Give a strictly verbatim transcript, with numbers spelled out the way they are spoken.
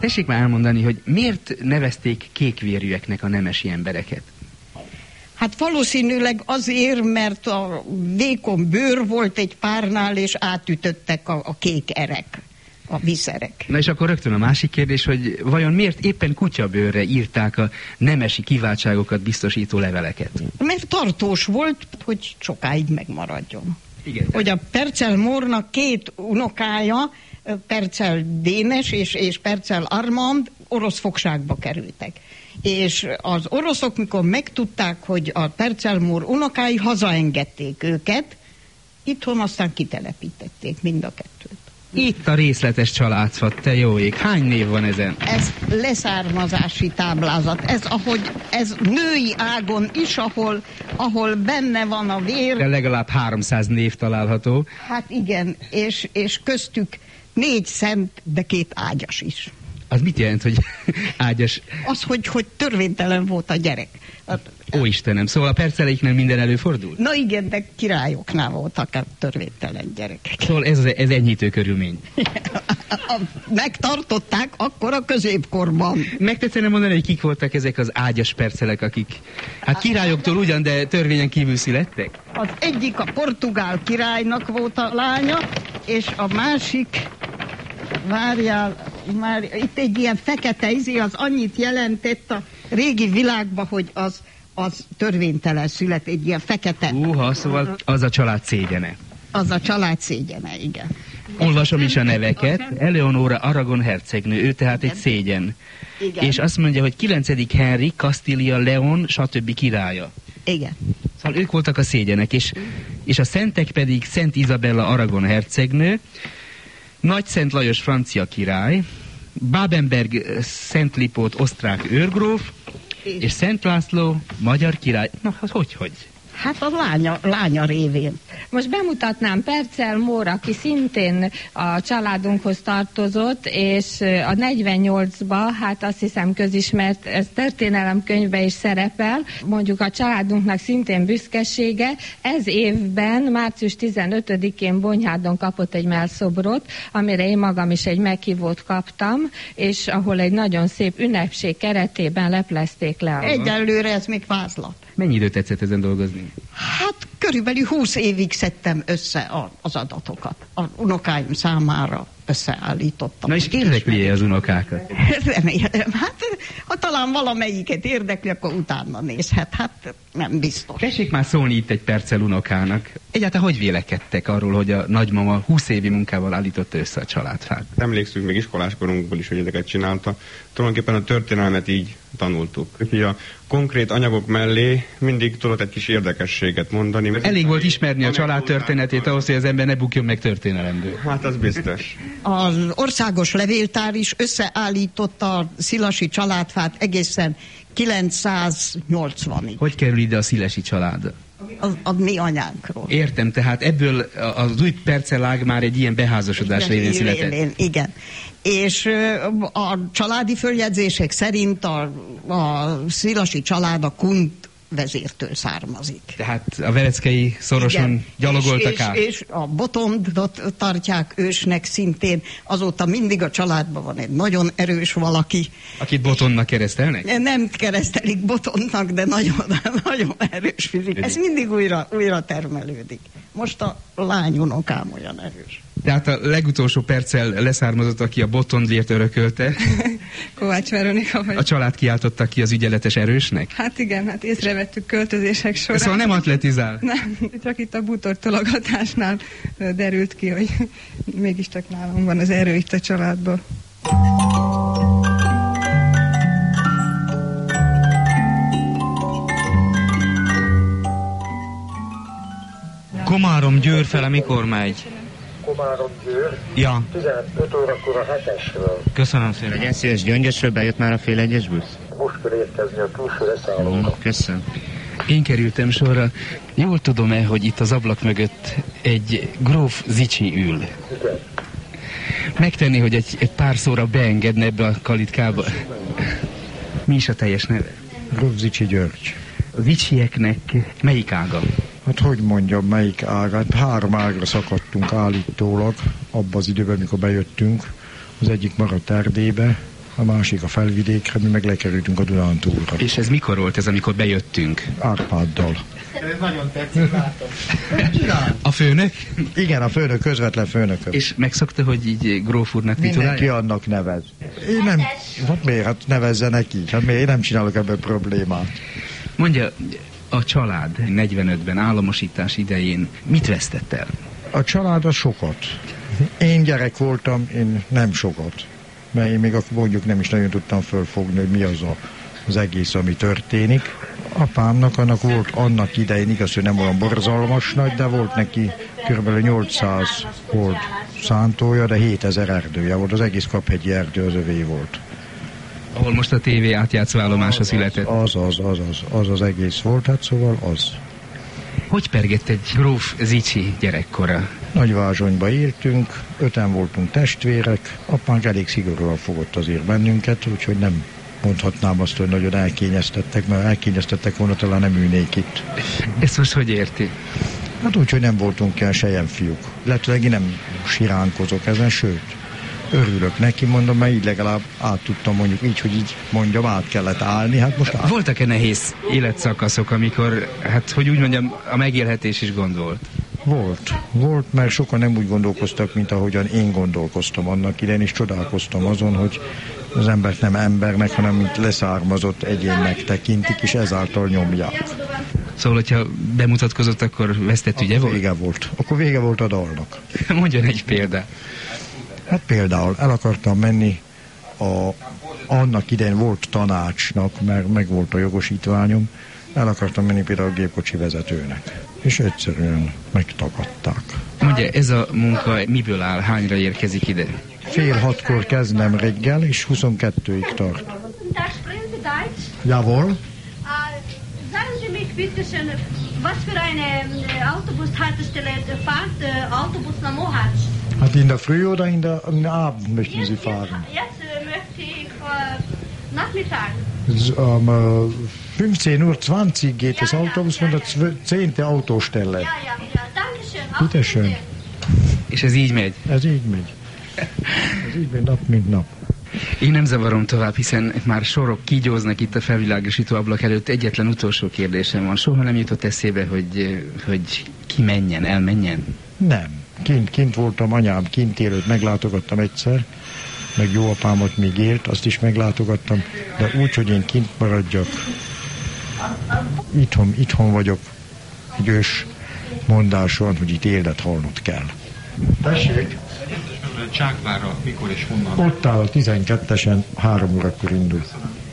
Tessék már elmondani, hogy miért nevezték kékvérűeknek a nemesi embereket? Hát valószínűleg azért, mert a vékony bőr volt egy párnál, és átütöttek a, a kék erek, a viszerek. Na és akkor rögtön a másik kérdés, hogy vajon miért éppen kutyabőrre írták a nemesi kiváltságokat biztosító leveleket? Mert tartós volt, hogy sokáig megmaradjon. Igen. Hogy a Percel Mórnak két unokája, Percel Dénes és, és Percel Armand orosz fogságba kerültek. És az oroszok, mikor megtudták, hogy a Percel Mór unokái, hazaengedték őket, itthon aztán kitelepítették mind a kettőt. Itt a részletes családfat, te jó ég. Hány név van ezen? Ez leszármazási táblázat. Ez, ahogy, ez női ágon is, ahol, ahol benne van a vér. De legalább háromszáz név található. Hát igen, és, és köztük négy szent, de két ágyas is. Az mit jelent, hogy ágyas? Az, hogy, hogy törvénytelen volt a gyerek. Ó Istenem, szóval a perceleiknél minden előfordul? Na igen, de királyoknál voltak a törvénytelen gyerekek. Szóval ez, az, ez enyhítő körülmény. Megtartották akkor a középkorban. Meg tetszene mondani, hogy kik voltak ezek az ágyas percelek, akik hát királyoktól ugyan, de törvényen kívül születtek? Az egyik a portugál királynak volt a lánya, és a másik, várjál, már itt egy ilyen fekete izé, az annyit jelentett a régi világban, hogy az, az törvénytelen szület, egy ilyen fekete. Húha, szóval az a család szégyene. Az a család szégyene, igen. Olvasom is a neveket. Eleonóra Aragon hercegnő, ő tehát egy szégyen. Igen. És azt mondja, hogy kilencedik Henrik, Kastília, Leon, stb. Királya. Igen. Szóval ők voltak a szégyenek, és, és a szentek pedig Szent Izabella Aragon hercegnő, Nagy Szent Lajos francia király, Babenberg Szent Lipót osztrák őrgróf, és Szent László magyar király. Na, az hogy-hogy? Hát a lánya, lánya révén. Most bemutatnám Percel Mór, aki szintén a családunkhoz tartozott, és a negyvennyolcban, hát azt hiszem közismert, ez történelemkönyvben is szerepel, mondjuk a családunknak szintén büszkesége. Ez évben, március tizenötödikén Bonyhádon kapott egy mellszobrot, amire én magam is egy meghívót kaptam, és ahol egy nagyon szép ünnepség keretében leplezték le. Egyelőre ez még vázlat. Mennyi időt tetszett ezen dolgozni? Hát körülbelül húsz évig szedtem össze a, az adatokat. A unokáim számára összeállítottam. Na és érdekli az unokákat? Remélem. Hát ha talán valamelyiket érdekli, akkor utána nézhet. Hát nem biztos. Tessék már szólni itt egy perccel unokának. Egyáltalán hogy vélekedtek arról, hogy a nagymama húsz évi munkával állította össze a családfát? Emlékszünk még iskoláskorunkból is, hogy ezeket csinálta. Tulajdonképpen a történelmet így tanultuk. Úgyhogy a konkrét anyagok mellé mindig tudott egy kis érdekességet mondani. Elég volt ismerni a család történetét ahhoz, hogy az ember ne bukjon meg történelemből. Hát az biztos. Az országos levéltár is összeállította a szilasi családfát egészen kilencszáznyolcvanig. Hogy kerül ide a szilesi család? A, a mi anyánkról. Értem, tehát ebből az új percelág már egy ilyen beházasodás révén született. Révén, igen. És a családi följegyzések szerint a, a szilasi család a Kunt vezértől származik. Tehát a vereckei szoroson igen. gyalogoltak és, át. És, és a Botondot tartják ősnek szintén. Azóta mindig a családban van egy nagyon erős valaki. Akit Botonnak keresztelnek? Nem keresztelik Botonnak, de nagyon, nagyon erős fizik. Ez mindig újra, újra termelődik. Most a lányunokám olyan erős. Tehát a legutolsó perccel leszármazott, aki a Botondért örökölte. Kovács Veronika vagy. A család kiáltotta ki az ügyeletes erősnek? Hát igen, hát észrevettük költözések során. Szóval nem atletizál? Nem, csak itt a bútortologatásnál derült ki, hogy mégiscsak nálam van az erő itt a családban. Komárom-Győr fele mikor megy? Komárom-Győr, ja. tizenöt órakor a hetesről. Köszönöm szépen. Legyen szíves, Gyöngyösről bejött már a fél egyes busz? Most kell érkezni a külső leszállóra. Mm, köszönöm. Én kerültem sorra. Jól tudom-e, hogy itt az ablak mögött egy gróf Zicsi ül? Igen. Megtenni, hogy egy, egy pár szóra beengedne ebbe a kalitkába. Mi is a teljes neve? Gróf Zicsi György. A Zicsieknek melyik ága? Hát hogy mondjam, melyik ágát? Három ágra szakadtunk állítólag abban az időben, mikor bejöttünk. Az egyik maradt Erdélybe, a másik a Felvidékre, mi meg lekerültünk a Dunántúlra. És ez mikor volt ez, amikor bejöttünk? Árpáddal. Ez nagyon tetszik, látom. A főnök? Igen, a főnök, közvetlen főnököm. És megszokta, hogy így gróf úrnak titulálja? Mindenki annak nevez. Én nem, hát miért, hát nevezzenek így, hát miért, én nem csinálok ebből problémát. Mondja, a család negyvenötben államosítás idején mit vesztett el? A család az sokat. Én gyerek voltam, én nem sokat. Mert én még akkor mondjuk nem is nagyon tudtam fölfogni, hogy mi az a, az egész, ami történik. Apámnak annak volt annak idején, igaz, hogy nem olyan borzalmas nagy, de volt neki kb. nyolcszáz hold szántója, de hétezer erdője volt, az egész Kaphegyi erdő az övé volt. Ahol most a tévé átjátszó állomása született. Az az, az az, az az egész volt, hát szóval az. Hogy pergett egy gróf Zichy gyerekkora? Nagyvázsonyba éltünk, öten voltunk testvérek, apánk elég szigorúan fogott azért bennünket, úgyhogy nem mondhatnám azt, hogy nagyon elkényeztettek, mert elkényeztettek volna, talán nem ülnék itt. Ezt most hogy érti? Hát úgy, hogy nem voltunk ilyen selyemfiúk. Lehetőleg én nem siránkozok ezen, sőt, örülök neki, mondom, mert így legalább át tudtam, mondjuk így, hogy így mondjam, át kellett állni. Hát most át... Voltak-e nehéz életszakaszok, amikor, hát hogy úgy mondjam, a megélhetés is gond volt? Volt. Volt, mert sokan nem úgy gondolkoztak, mint ahogyan én gondolkoztam annak idején, és csodálkoztam azon, hogy az embert nem embernek, hanem mint leszármazott egyénnek tekintik, és ezáltal nyomják. Szóval, hogyha bemutatkozott, akkor vesztett ügye volt? Vége volt. Akkor vége volt a dalnak. Mondjon egy példát. Hát például el akartam menni a, annak idején volt tanácsnak, mert meg volt a jogosítványom, el akartam menni például a gépkocsi vezetőnek. És egyszerűen megtagadták. Mondja, ez a munka miből áll? Hányra érkezik ide? Fél hatkor kezdem reggel, és huszonkettőig tart. Jawohl. Sagen Sie mich bitte schön, was für eine Autobushaltestelle fährt Autobus nach Mohács? Hát in der Früh oder in der, in der Abend möchten Sie fahren? Jetzt möchte ich Nachmittag. Um fünfzehn Uhr zwanzig geht das Autobus von der zehnten Autostelle. Ja, ja, ja, danke schön. Bitte schön. És ez így megy? Ez így megy. Ez így megy nap, mint nap. Én nem zavarom tovább, hiszen már sorok kígyóznak itt a felvilágosító ablak előtt. Egyetlen utolsó kérdésem van. Soha nem jutott eszébe, hogy, hogy ki menjen, elmenjen? Nem. Kint, kint voltam, anyám kint élőt meglátogattam egyszer, meg jó apámat még élt, azt is meglátogattam, de úgy, hogy én kint maradjak. Itthon, itthon vagyok. Egy ős mondás van, hogy itt élet halnod kell. Tessék? Csákvárra mikor és honnan? Ott áll a tizenkettesen, három órakor indul.